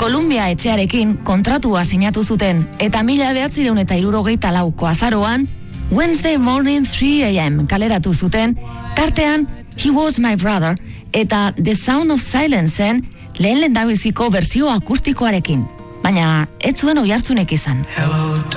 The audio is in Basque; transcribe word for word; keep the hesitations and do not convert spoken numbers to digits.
Columbia etxearekin kontratua sinatu zuten, eta mila bederatziehun eta hirurogeita lauko azaroan, Wednesday Morning three a m kaleratu zuten, tartean He Was My Brother eta The Sound of Silence-en lehen lehendabiziko berzio akustikoarekin. Baina ez zuen oihartzunek izan. Hello,